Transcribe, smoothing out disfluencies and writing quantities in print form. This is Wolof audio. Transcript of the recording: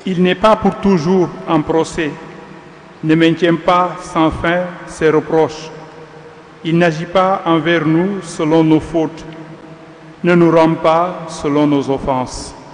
Il n'est pas pour toujours en procès, ne maintient pas sans fin ses reproches. Il n'agit pas envers nous selon nos fautes, ne nous rend pas selon nos offenses.